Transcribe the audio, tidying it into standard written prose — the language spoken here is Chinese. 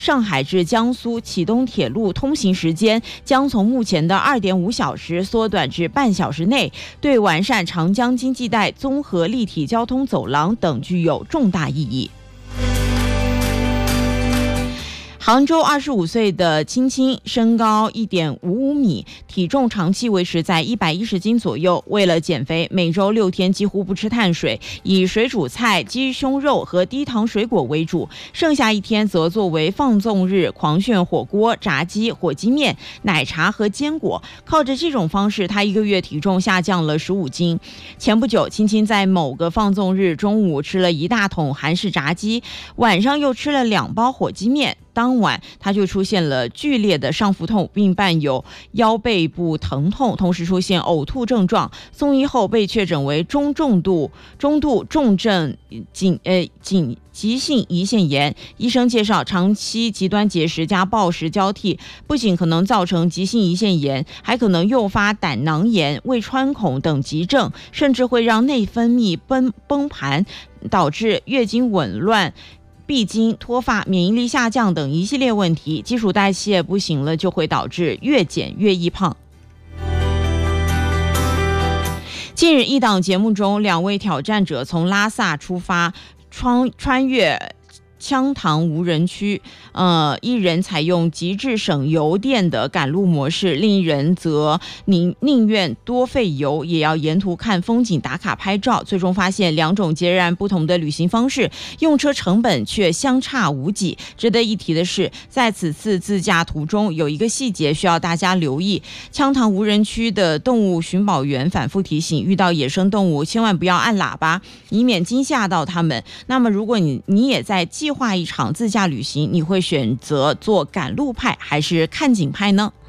上海至江苏启东铁路通行时间将从目前的2.5小时缩短至半小时内，对完善长江经济带综合立体交通走廊等具有重大意义。杭州25岁的青青身高1.55米，体重长期维持在110斤左右。为了减肥，每周6天几乎不吃碳水，以水煮菜、鸡胸肉和低糖水果为主，剩下1天则作为放纵日狂炫火锅、炸鸡、火鸡面、奶茶和坚果。靠着这种方式，他1个月体重下降了15斤。前不久，青青在某个放纵日中午吃了1大桶韩式炸鸡，晚上又吃了2包火鸡面。当晚他就出现了剧烈的上腹痛，并伴有腰背部疼痛，同时出现呕吐症状。送医后被确诊为中度重症急性胰腺炎。医生介绍，长期极端节食加暴食交替，不仅可能造成急性胰腺炎，还可能诱发胆囊炎、胃穿孔等急症，甚至会让内分泌崩盘，导致月经紊乱、闭经、脱发、免疫力下降等一系列问题。基础代谢不行了，就会导致越减越易胖。近日，一档节目中，2位挑战者从拉萨出发，穿越羌塘无人区，一人采用极致省油电的赶路模式，另一人则宁愿多费油也要沿途看风景、打卡拍照。最终发现2种截然不同的旅行方式，用车成本却相差无几。值得一提的是，在此次自驾途中，有一个细节需要大家留意：羌塘无人区的动物寻宝员反复提醒，遇到野生动物千万不要按喇叭，以免惊吓到它们。那么，如果你也在计划一场自驾旅行，你会选择做赶路派还是看景派呢？